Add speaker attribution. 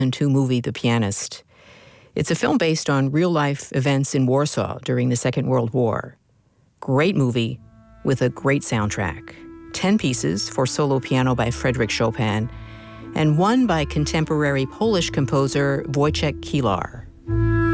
Speaker 1: 2002 movie The Pianist. It's a film based on real-life events in Warsaw during the Second World War. Great movie with a great soundtrack. 10 pieces for solo piano by Frédéric Chopin, and one by contemporary Polish composer Wojciech Kilar.